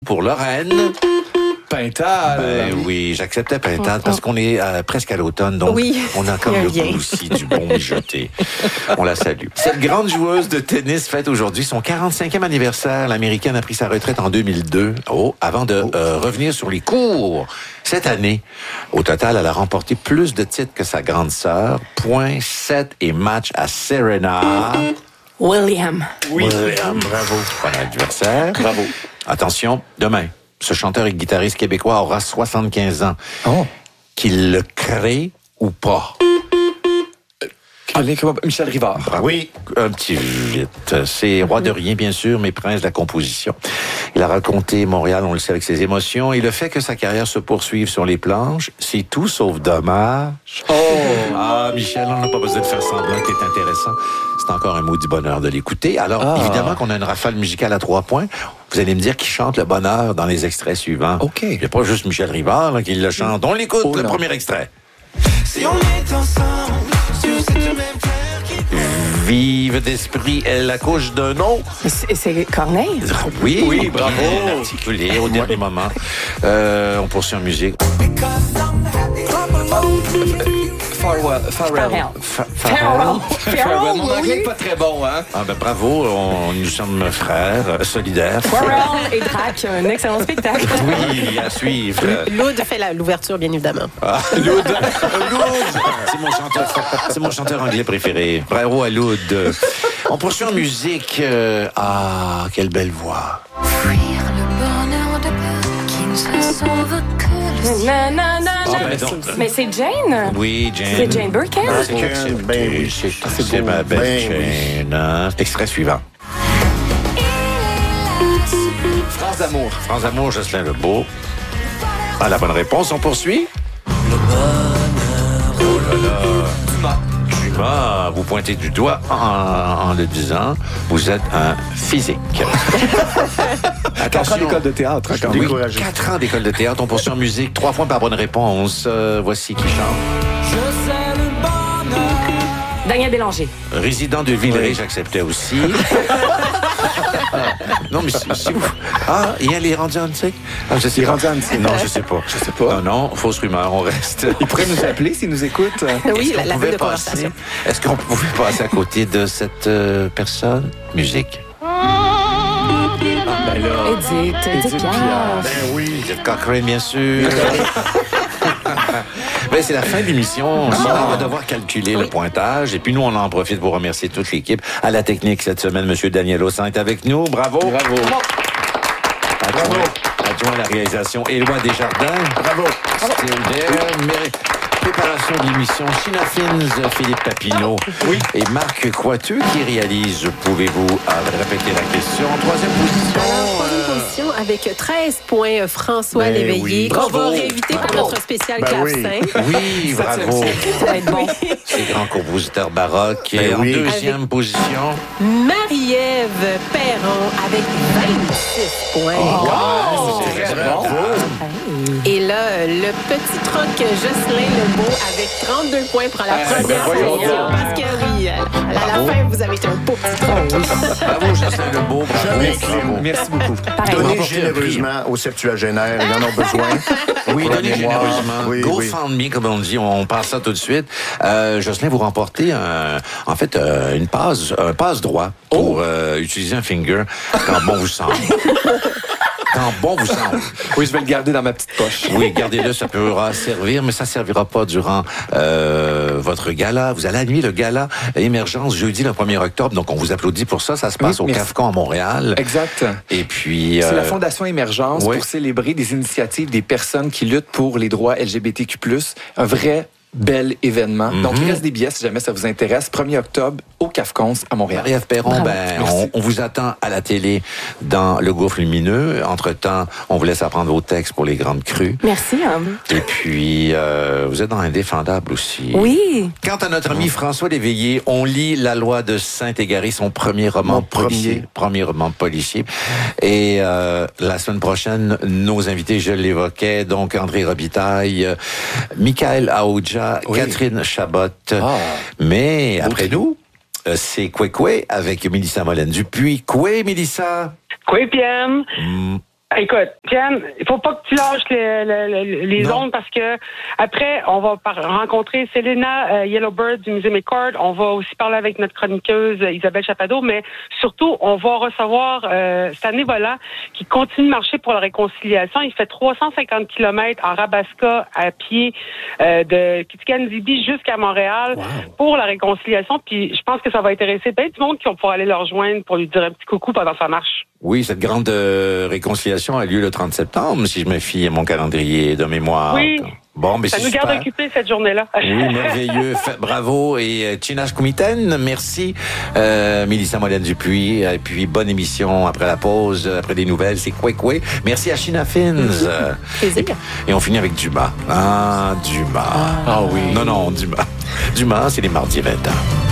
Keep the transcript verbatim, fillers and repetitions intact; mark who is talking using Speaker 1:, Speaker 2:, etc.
Speaker 1: pour Lorraine.
Speaker 2: Pintade.
Speaker 1: Ben oui, j'acceptais Pintade parce qu'on est euh, presque à l'automne, donc
Speaker 3: oui,
Speaker 1: on a comme le goût aussi du bon mijoté. On la salue. Cette grande joueuse de tennis fête aujourd'hui son quarante-cinquième anniversaire. L'Américaine a pris sa retraite en deux mille deux, oh, avant de euh, revenir sur les cours. Cette année, au total, elle a remporté plus de titres que sa grande sœur. Points, sets et matchs à Serena
Speaker 3: William.
Speaker 1: Oui. William, bravo. Bon anniversaire.
Speaker 2: Bravo.
Speaker 1: Attention, demain, ce chanteur et guitariste québécois aura soixante-quinze ans.
Speaker 2: Oh.
Speaker 1: Qu'il le crée ou pas.
Speaker 2: Michel Rivard.
Speaker 1: Bravo. Oui, un petit vite. C'est roi de rien, bien sûr, mais prince de la composition. Il a raconté Montréal, on le sait, avec ses émotions. Et le fait que sa carrière se poursuive sur les planches, c'est tout sauf dommage.
Speaker 2: Oh!
Speaker 1: Ah, Michel, on n'a pas besoin de faire semblant qu'il est intéressant. C'est encore un maudit bonheur de l'écouter. Alors,
Speaker 2: ah.
Speaker 1: évidemment qu'on a une rafale musicale à trois points. Vous allez me dire qui chante le bonheur dans les extraits suivants.
Speaker 2: OK.
Speaker 1: Il n'y a pas juste Michel Rivard là, qui le chante. On l'écoute,
Speaker 2: oh,
Speaker 1: le
Speaker 2: non.
Speaker 1: premier extrait.
Speaker 4: Si on est ensemble, sur cette même terre qui...
Speaker 1: Vive d'esprit, elle accouche d'un nom.
Speaker 3: C'est, c'est Corneille?
Speaker 1: Oui,
Speaker 2: oui, bravo.
Speaker 1: Articulé au dernier moment. Euh, on poursuit en musique.
Speaker 2: Farwell. Farrell.
Speaker 1: Fa-
Speaker 3: Farrell.
Speaker 2: Farrell. Mon anglais n'est pas très bon, hein?
Speaker 1: Ah ben bravo, on, nous sommes frères, euh, solidaires.
Speaker 3: Farrell et Drac, un excellent spectacle.
Speaker 1: Oui, à suivre.
Speaker 5: Loud fait la, l'ouverture, bien évidemment.
Speaker 1: Ah, Loud. Loud. C'est mon chanteur, c'est mon chanteur anglais préféré. Bravo à Loud. On poursuit en musique. Euh, ah, quelle belle voix.
Speaker 6: Fuir le bonheur de peu qui ne se sauve que le
Speaker 3: Non, non, non,
Speaker 1: Ah,
Speaker 3: non.
Speaker 1: ben donc.
Speaker 3: Mais c'est Jane.
Speaker 1: Oui, Jane.
Speaker 3: C'est Jane Birkin.
Speaker 1: Ah, c'est accepté.
Speaker 7: Ben oui.
Speaker 1: C'est,
Speaker 7: C'est
Speaker 1: c'est
Speaker 7: beau.
Speaker 1: ma belle
Speaker 7: Ben
Speaker 1: Jane. Hein? Extrait suivant.
Speaker 2: France d'amour.
Speaker 1: France Amour, Jocelyn Lebeau. Ah, la bonne réponse, on poursuit. Le bonheur. Oh là là.
Speaker 2: Dumas.
Speaker 1: Dumas, vous pointez du doigt en, en le disant. Vous êtes un physique.
Speaker 2: Quatre ans d'école de théâtre. Quand
Speaker 1: Oui,
Speaker 7: Découragé.
Speaker 1: quatre ans d'école de théâtre. On poursuit en musique. Trois fois par bonne réponse. Euh, voici qui chante.
Speaker 3: Daniel Bélanger.
Speaker 1: Résident de Villeray, j'acceptais aussi. Non, mais si, si vous... Ah, et elle est rendue en Antique? Ah, je sais
Speaker 2: Il est
Speaker 1: pas.
Speaker 2: rendu en Antique.
Speaker 1: Non, je sais pas.
Speaker 2: Je sais pas.
Speaker 1: Non, non, fausse rumeur, on reste.
Speaker 2: Il pourrait nous appeler s'il nous écoute.
Speaker 5: Oui,
Speaker 1: Est-ce
Speaker 5: la,
Speaker 1: qu'on
Speaker 5: la
Speaker 1: pouvait
Speaker 5: ville de
Speaker 1: passer-
Speaker 5: conversation.
Speaker 1: Est-ce qu'on pouvait passer à côté de cette euh, personne? Musique.
Speaker 2: Ben là.
Speaker 3: Edith. Edith
Speaker 2: Edith
Speaker 3: Piaf.
Speaker 2: Piaf.
Speaker 7: Ben oui.
Speaker 1: Edith Cochrane, bien sûr. Ben, c'est la fin de l'émission. On va devoir calculer le pointage. Et puis nous, on en profite pour remercier toute l'équipe. À la technique cette semaine, M. Daniel Ossan est avec nous. Bravo.
Speaker 2: Bravo.
Speaker 1: Adjoint, adjoint à la réalisation, Éloi Desjardins.
Speaker 7: Bravo.
Speaker 1: Still there. Mais- Préparation de l'émission, China Fins, Philippe Papineau
Speaker 2: Oui.
Speaker 1: et Marc Coiteux qui réalise. Pouvez-vous euh, répéter la question? Troisième position.
Speaker 5: Alors, troisième
Speaker 1: euh,
Speaker 5: position avec treize points, François
Speaker 7: Ben
Speaker 5: Léveillé,
Speaker 7: oui.
Speaker 5: qu'on
Speaker 2: Bravo.
Speaker 5: va réinviter pour
Speaker 1: Bravo.
Speaker 5: notre spécial
Speaker 7: Ben oui.
Speaker 5: clavecin.
Speaker 1: Oui, bravo.
Speaker 3: Ça va être bon.
Speaker 1: C'est grand compositeur baroque. Et
Speaker 7: Ben
Speaker 1: en
Speaker 7: oui.
Speaker 1: deuxième position.
Speaker 5: Marie-Ève Perron avec vingt-six points.
Speaker 1: Oh,
Speaker 2: c'est
Speaker 1: très
Speaker 2: très
Speaker 1: bon.
Speaker 5: Et là, le petit troc Jocelyn Lebeau avec trente-deux points prend la
Speaker 2: Eh,
Speaker 5: première
Speaker 2: ben voyons
Speaker 5: position.
Speaker 2: donc.
Speaker 5: Parce que oui, à, à la fin, vous avez été un beau petit troc.
Speaker 1: Bravo, Jocelyn Lebeau. Bravo.
Speaker 7: Jamais
Speaker 1: bravo.
Speaker 2: Merci beaucoup.
Speaker 3: Pareil.
Speaker 7: Donnez
Speaker 1: remporter le
Speaker 7: généreusement aux septuagénaires. Ils en ont besoin.
Speaker 1: Oui,
Speaker 7: Pour la
Speaker 1: donnez
Speaker 7: mémoire.
Speaker 1: généreusement.
Speaker 7: Oui, oui.
Speaker 1: GoFundMe, comme on dit, on passe ça tout de suite. Euh, Jocelyn, vous remportez un, en fait euh, une passe, un passe droit pour euh, utiliser un finger quand bon vous semble. Quand bon vous semble.
Speaker 2: Oui, je vais le garder dans ma petite poche.
Speaker 1: Oui, gardez-le, ça pourra servir, mais ça servira pas durant euh, votre gala. Vous allez animer le gala Émergence jeudi le premier octobre, donc on vous applaudit pour ça. Ça se passe
Speaker 2: Oui,
Speaker 1: au
Speaker 2: merci.
Speaker 1: CAFCON à Montréal.
Speaker 2: Exact.
Speaker 1: Et puis...
Speaker 2: C'est la
Speaker 1: euh,
Speaker 2: Fondation Émergence
Speaker 1: oui.
Speaker 2: pour célébrer des initiatives des personnes qui luttent pour les droits L G B T Q plus. Un vrai bel événement.
Speaker 1: Mhm.
Speaker 2: Donc, il reste des billets si jamais ça vous intéresse. premier octobre au CAFCON à Montréal.
Speaker 1: Marie-Ève Perron,
Speaker 3: Bravo.
Speaker 1: ben,
Speaker 2: Merci.
Speaker 1: on, on vous attend à la télé dans Le Gouffre Lumineux. Entre-temps, on vous laisse apprendre vos textes pour les grandes crues.
Speaker 3: Merci. Hein.
Speaker 1: Et puis, euh, vous êtes dans Indéfendable aussi.
Speaker 3: Oui.
Speaker 1: Quant à notre ami François Léveillé, on lit La Loi de Saint-Exupéry, son premier roman
Speaker 7: Mon
Speaker 1: policier. Premier roman policier. Et euh, la semaine prochaine, nos invités, je l'évoquais, donc André Robitaille, euh, Michael Aoudja,
Speaker 2: Oui.
Speaker 1: Catherine Chabot.
Speaker 2: Ah.
Speaker 1: Mais après nous, euh, c'est Koué Koué avec Mélissa Molène-Dupuis. Koué, Mélissa?
Speaker 8: Quoi, P M?
Speaker 1: Mm,
Speaker 8: Écoute, Jen, il faut pas que tu lâches les, les, les
Speaker 1: Non.
Speaker 8: ondes parce que après, on va par- rencontrer Selena euh, Yellowbird du Musée McCord. On va aussi parler avec notre chroniqueuse euh, Isabelle Chappado, mais surtout, on va recevoir euh, Stanley Volant qui continue de marcher pour la réconciliation. Il fait trois cent cinquante kilomètres en Rabasca à pied euh, de Kitigan-Zibi jusqu'à Montréal pour la réconciliation. Puis je pense que ça va intéresser bien du monde qui vont pouvoir aller le rejoindre pour lui dire un petit coucou pendant sa marche.
Speaker 1: Oui, cette grande euh, réconciliation a lieu le trente septembre, si je me fie à mon calendrier de mémoire.
Speaker 8: Oui.
Speaker 1: Bon, mais
Speaker 8: Ça
Speaker 1: c'est
Speaker 8: nous garde
Speaker 1: super.
Speaker 8: occupés cette journée-là.
Speaker 1: Oui, merveilleux. Fait- bravo. Et euh, Chinas Kumiten, merci. Euh, Mélissa Molène-Dupuis. Et puis, bonne émission après la pause, après des nouvelles. C'est quoi, quoi. Merci à China Fins. Euh,
Speaker 5: Plaisir.
Speaker 1: et on finit avec Dumas. Ah, Dumas.
Speaker 2: Ah oui.
Speaker 1: Non, non, Dumas. Dumas, c'est les mardis vingt ans.